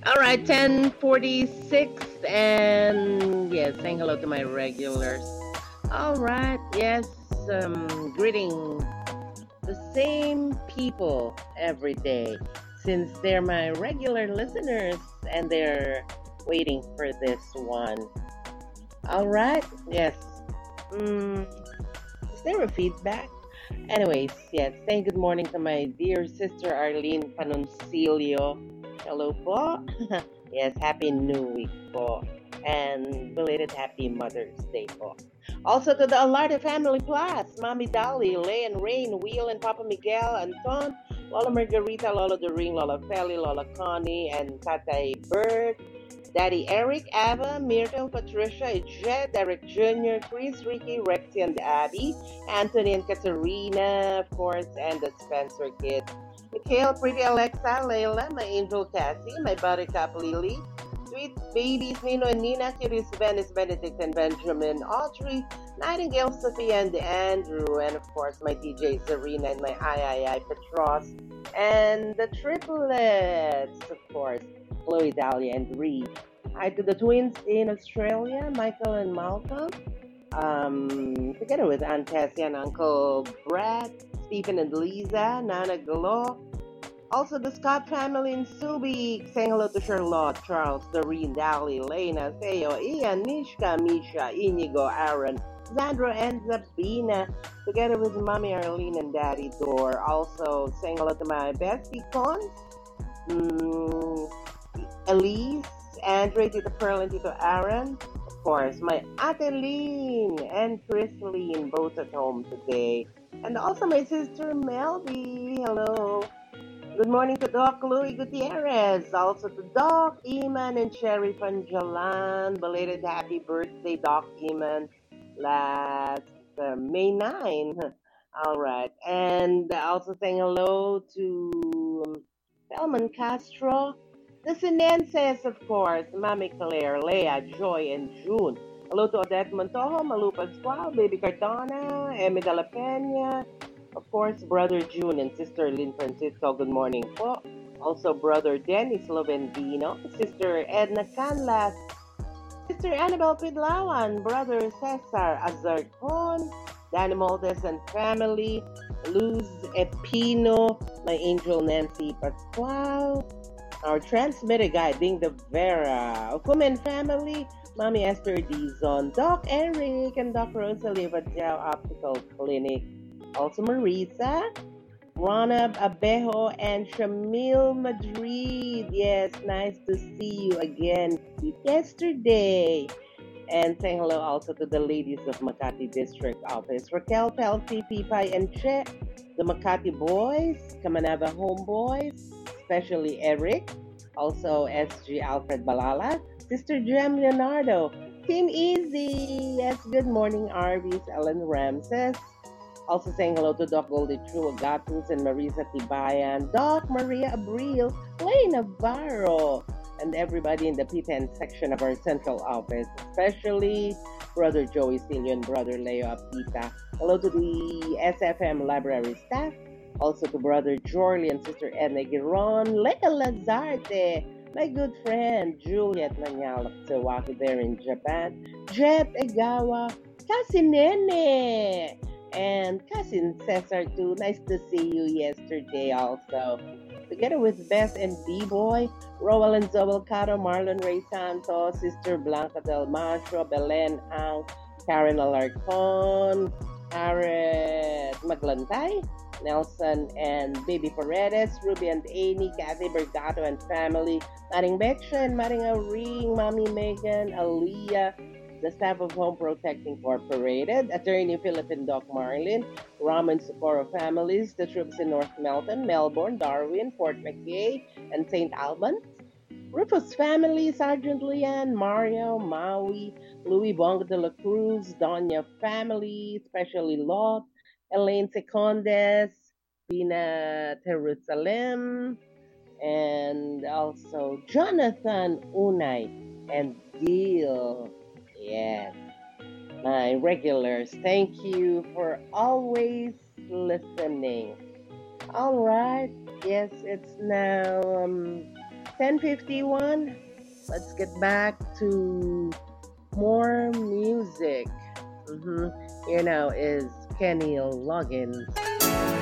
All right, 10:46, and yes, saying hello to my regulars. All right, yes, greeting the same people every day since they're my regular listeners and they're waiting for this one. All right, yes. Mm, is there a feedback? Anyways, yes, saying good morning to my dear sister Arlene Panoncilio. Hello po. Yes, happy new week po. And belated happy Mother's Day po. Also to the Alarda family plus, Mommy Dolly, Lay and Rain, Wheel and Papa Miguel, Anton, Lola Margarita, Lola Doreen, Lola Feli, Lola Connie, and Tatay Bird, Daddy Eric, Ava, Myrtle, Patricia, Jet, Derek Jr., Chris, Ricky, Rexy, and Abby, Anthony and Katerina, of course, and the Spencer kids. Mikhail, Pretty Alexa, Layla, my angel Cassie, my buttercup Lily, sweet babies Nino and Nina, Cuties, Venice, Benedict, and Benjamin, Audrey, Nightingale, Sophia, and Andrew, and of course my DJ Zarina and my I Petros, and the triplets, of course, Chloe, Dahlia, and Reed. Hi to the twins in Australia, Michael and Malcolm, together with Aunt Tessie and Uncle Brad, Stephen and Lisa, Nana Galo. Also, the Scott family in Subic, saying hello to Charlotte, Charles, Doreen, Dali, Lena, Theo, Ian, Nishka, Misha, Inigo, Aaron, Zandra, and Zabina, together with Mommy Arlene and Daddy Dor. Also, saying hello to my bestie cons, Elise, Andre, Tito Pearl, and Tito Aaron. Of course, my Ateline and Chrisline, both at home today. And also my sister Melby. Hello. Good morning to Doc Louis Gutierrez. Also to Doc Eman and Sherry Panjalan. Belated happy birthday, Doc Eman. Last May 9. All right. And also saying hello to Selman Castro. The Sinenses, of course. Mami Claire, Leah, Joy, and June. Hello to Odette Montojo, Malu Pascual, Baby Cardona, Emi de la Peña, of course, Brother June and Sister Lynn Francisco, good morning po. Also, Brother Dennis Lovendino, Sister Edna Canlas, Sister Annabel Pidlawan, Brother Cesar Azarcon, Danny Moldes and family, Luz Epino, my angel Nancy Pascual, our transmitter guy, Ding the Vera, Okumen family, Mommy Esther Dizon, Doc Eric, and Doc Rosalie Vadjao Optical Clinic. Also Marisa, Ronab Abejo, and Shamil Madrid. Yes, nice to see you again yesterday. And saying hello also to the ladies of Makati District Office. Raquel, Pelsi, Pipay, and Che, the Makati boys, Kamanava homeboys, especially Eric. Also SG Alfred Balala, Sister Jem Leonardo, Team Easy. Yes, good morning, Arby's, Ellen Ramses. Also saying hello to Doc Goldie True Agatus and Marisa Tibayan, Doc Maria Abril, Lane Navarro, and everybody in the P10 section of our central office, especially Brother Joey Cilio and Brother Leo Apita. Hello to the SFM library staff. Also to Brother Jorley and Sister Edna Giron, Lea Lazarte, my good friend Juliet Nanyal of Milwaukee there in Japan, Jet Egawa, Kasinene, and Cousin Cesar too. Nice to see you yesterday also. Together with Beth and B-Boy, Roel and Zoel Caro, Marlon Ray Santos, Sister Blanca Del Mastro, Belen Ang, Karen Alarcon, Harriet Maglantay, Nelson and Baby Paredes, Ruby and Amy, Kathy Bergato and family, Maring Betcha and Maring Ring, Mommy Megan, Aaliyah, the staff of Home Protect Incorporated, Attorney Philip and Doc Marlin, Ramen Socorro families, the troops in North Melton, Melbourne, Darwin, Fort McKay, and St. Albans, Rufus family, Sergeant Leanne, Mario, Maui, Louis Bongo de la Cruz, Donya family, especially Lot, Elaine Secondes, Pina Jerusalem, and also Jonathan Unay and Gil. Yes, my regulars, thank you for always listening. All right, yes, it's now 10:51. Let's get back to more music. Here now is Kenny Loggins.